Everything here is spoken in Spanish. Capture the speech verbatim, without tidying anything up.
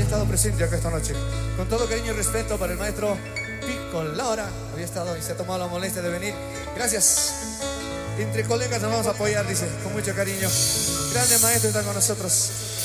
había estado presente acá esta noche. Con todo cariño y respeto para el maestro Pico Laura, había estado y se ha tomado la molestia de venir. Gracias. Entre colegas nos vamos a apoyar, dice, con mucho cariño. Grande maestro está con nosotros.